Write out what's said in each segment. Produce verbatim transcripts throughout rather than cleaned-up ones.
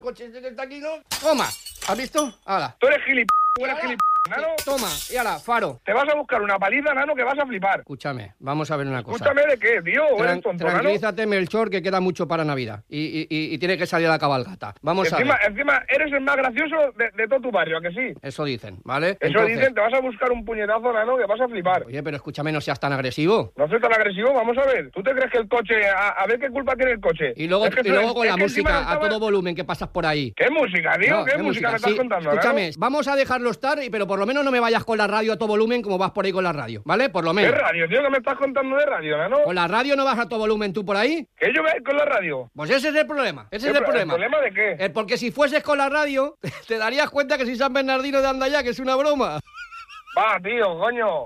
coche ese que está aquí, ¿no? Toma, ¿has visto? Hala. Tú eres gilipollas, tú eres gilipollas, nano. Toma, y ala, faro. Te vas a buscar una paliza, nano, que vas a flipar. Escúchame, vamos a ver una cosa. Escúchame de qué, tío, Tran- eres tonto, nano. Tranquilízate, Melchor, que queda mucho para Navidad. Y, y, y, y tiene que salir a la cabalgata. Vamos Encima, a ver. encima, eres el más gracioso de, de todo tu barrio, ¿a que sí? Eso dicen, ¿vale? Eso Entonces- dicen, te vas a buscar un puñetazo, nano, que vas a flipar. Oye, pero escúchame, no seas tan agresivo. No soy tan agresivo, vamos a ver. ¿Tú te crees que el coche, a, a ver qué culpa tiene el coche? Y luego, Es que y tú- luego con es la que encima música a estaba- todo volumen que pasas por ahí. ¿Qué música, tío? No, ¿Qué, música me estás Sí, contando, escúchame, nano? vamos a dejarlo estar, y- pero por lo menos no me vayas con la radio a todo volumen como vas por ahí con la radio, ¿vale? Por lo ¿Qué menos. radio, tío? ¿Qué me estás contando de radio, nano? ¿Con la radio no vas a todo volumen tú por ahí? ¿Que yo voy a ir con la radio? Pues ese es el problema, ese es ¿Qué el pro- problema. ¿El problema de qué? Eh, porque si fueses con la radio, te darías cuenta que si San Bernardino de Andaya, que es una broma. Va, tío, coño.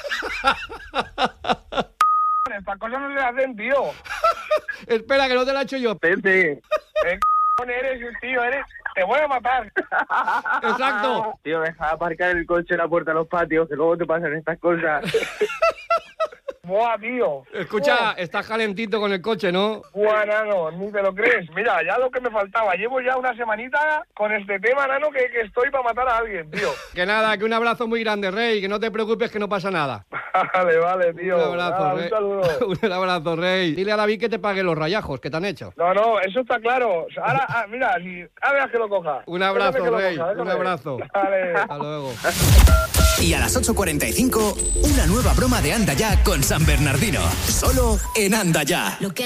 Estas cosas no se hacen, tío. Espera, que no te la he hecho yo. Pepe. ¿Qué c*** eres, tío? Eres... Te voy a matar. Exacto. Tío, deja aparcar el coche en la puerta de los patios, que luego te pasan estas cosas. Buah, tío. Escucha, estás calentito con el coche, ¿no? Buah, nano, ni te lo crees. Mira, ya lo que me faltaba. Llevo ya una semanita con este tema, nano, que, que estoy para matar a alguien, tío. Que nada, que un abrazo muy grande, Rey, que no te preocupes que no pasa nada. Vale, vale, tío. Un abrazo, Nada, Rey. un saludo. Un abrazo, Rey. Dile a David que te pague los rayajos que te han hecho. No, no, eso está claro. O sea, ahora, ah, mira, si... ahora verás que lo coja. Un abrazo, Déjame que lo Rey, coja, un déjame. abrazo. Vale. Hasta luego. Y a las ocho cuarenta y cinco, una nueva broma de Anda Ya con San Bernardino. Solo en Anda Ya. Lo que